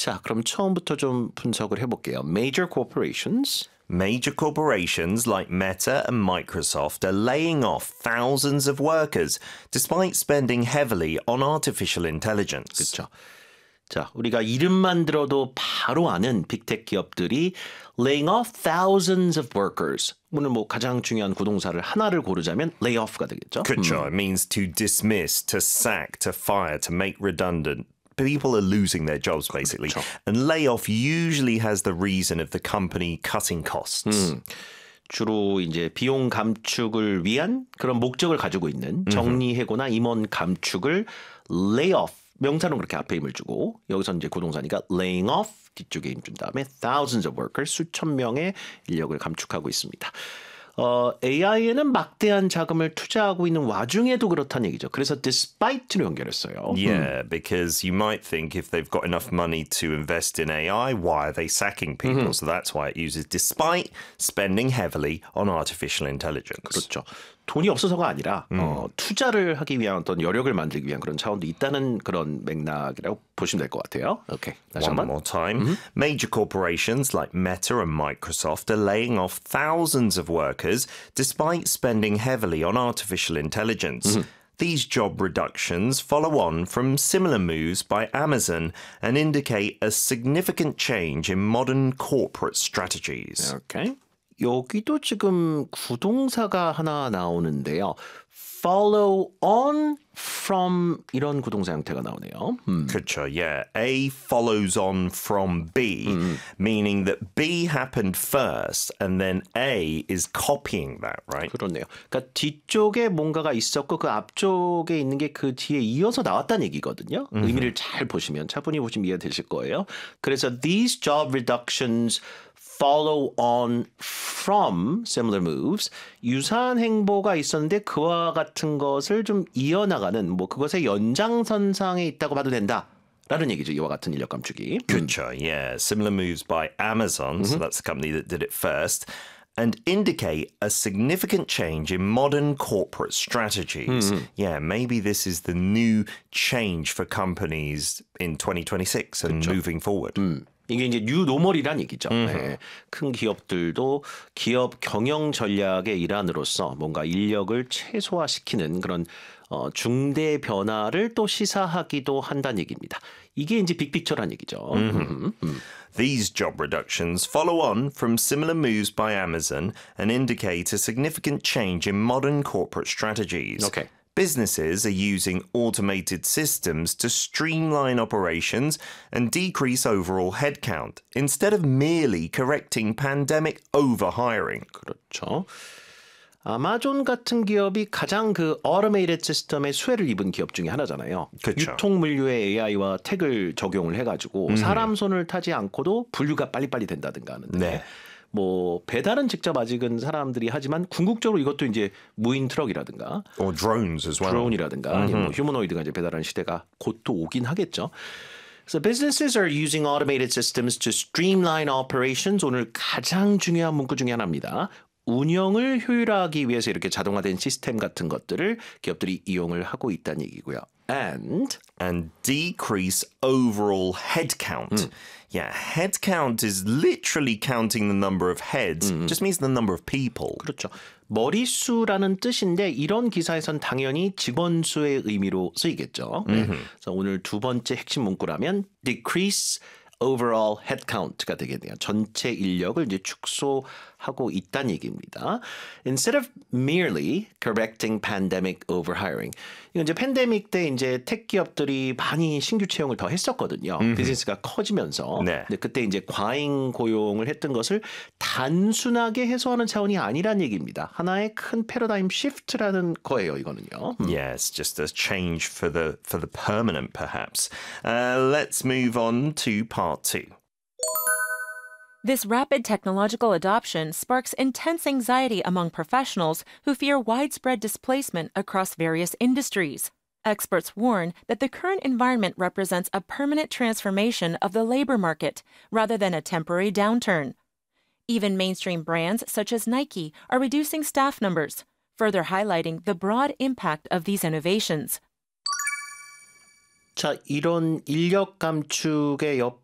자, 그럼 처음부터 좀 분석을 해볼게요. Major corporations. Major corporations like Meta and Microsoft are laying off thousands of workers despite spending heavily on artificial intelligence. 그렇죠. 자, 우리가 이름만 들어도 바로 아는 빅테크 기업들이 laying off thousands of workers. 오늘 뭐 가장 중요한 구동사를 하나를 고르자면 lay off가 되겠죠. 그렇죠. It means to dismiss, to sack, to fire, to make redundant. People are losing their jobs, basically. 그렇죠. And layoff usually has the reason of the company cutting costs. 주로 이제 비용 감축을 위한 그런 목적을 가지고 있는 정리해고나 임원 감축을 lay off 명사는 그렇게 앞에 힘을 주고 여기서 이제 구동사니까 laying off 뒤쪽에 힘 준 다음에 thousands of workers 수천 명의 인력을 감축하고 있습니다. AI에는 막대한 자금을 투자하고 있는 와중에도 그렇다는 얘기죠. 그래서 despite로 연결했어요. Yeah, because you might think if they've got enough money to invest in AI, why are they sacking people? So that's why it uses despite spending heavily on artificial intelligence. 그렇죠. 돈이 없어서가 아니라 투자를 하기 위한 어떤 여력을 만들기 위한 그런 차원도 있다는 그런 맥락이라고 보시면 될 것 같아요. 오케이, 다시 One 한번. more time. Major corporations like Meta and Microsoft are laying off thousands of workers despite spending heavily on artificial intelligence. These job reductions follow on from similar moves by Amazon and indicate a significant change in modern corporate strategies. 오케이. 여기도 지금 구동사가 하나 나오는데요. Follow on from 이런 구동사 형태가 나오네요. 그렇죠, yeah. A follows on from B, meaning that B happened first and then A is copying that, right? 그렇네요. 그러니까 뒤쪽에 뭔가가 있었고 그 앞쪽에 있는 게 그 뒤에 이어서 나왔다는 얘기거든요. 의미를 잘 보시면 차분히 보시면 이해되실 거예요. 그래서 these job reductions follow on from similar moves. 유사한 행보가 있었는데 그와 같은 것을 좀 이어나가는 뭐 그것의 연장선상에 있다고 봐도 된다. 라는 얘기죠. 이와 같은 인력 감축이. Kutcher, yeah. Similar moves by Amazon, so that's the company that did it first, and indicate a significant change in modern corporate strategies. Yeah, maybe this is the new change for companies in 2026 and moving forward. 이게 이제 뉴노멀이란 얘기죠. 네. 큰 기업들도 기업 경영 전략의 일환으로서 뭔가 인력을 최소화시키는 그런 중대 변화를 또 시사하기도 한다는 얘기입니다. 이게 이제 빅픽처란 얘기죠. These job reductions follow on from similar moves by Amazon and indicate a significant change in modern corporate strategies. Okay. Businesses are using automated systems to streamline operations and decrease overall headcount instead of merely correcting pandemic overhiring. 그렇죠. 아마존 같은 기업이 가장 그 automated 시스템의 수혜를 입은 기업 중에 하나잖아요. 그쵸. 유통 물류에 AI와 택을 적용을 해가지고 사람 손을 타지 않고도 분류가 빨리빨리 된다든가 하는데 네. 뭐 배달은 직접 아직은 사람들이 하지만 궁극적으로 이것도 이제 무인 트럭이라든가 Or drones as well. 드론이라든가 아니면 뭐 휴머노이드가 이제 배달하는 시대가 곧 또 오긴 하겠죠. So businesses are using automated systems to streamline operations. 오늘 가장 중요한 문구 중에 하나입니다. 운영을 효율화하기 위해서 이렇게 자동화된 시스템 같은 것들을 기업들이 이용을 하고 있다는 얘기고요. And decrease overall headcount. Yeah, headcount is literally counting the number of heads. Just means the number of people. 그렇죠. 머릿수라는 뜻인데 이런 기사에선 당연히 직원 수의 의미로 쓰이겠죠. 네. 그래서 오늘 두 번째 핵심 문구라면 decrease overall headcount가 되겠네요. 전체 인력을 이제 축소하고 있다는 얘기입니다. Instead of merely correcting pandemic overhiring. 이건 이제 팬데믹 때 이제 택 기업들이 많이 신규 채용을 더 했었거든요. 비즈니스가 커지면서. 네. 근데 그때 이제 과잉 고용을 했던 것을 단순하게 해소하는 차원이 아니란 얘기입니다. 하나의 큰 패러다임 시프트라는 거예요, 이거는요. Yes, just a change for the permanent, perhaps. Let's move on to part 2. This rapid technological adoption sparks intense anxiety among professionals who fear widespread displacement across various industries. Experts warn that the current environment represents a permanent transformation of the labor market rather than a temporary downturn. Even mainstream brands such as Nike are reducing staff numbers, further highlighting the broad impact of these innovations. 자, 이런 인력 감축의